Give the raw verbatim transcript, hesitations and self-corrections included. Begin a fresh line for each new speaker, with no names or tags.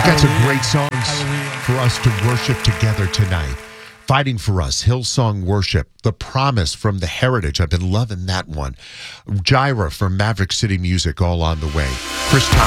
got some
Hallelujah.
great songs
Hallelujah.
for us to worship together tonight. Fighting for Us, Hillsong Worship, The Promise from The Heritage. I've been loving that one. Gyra from Maverick City Music, all on the way. Chris Thomas.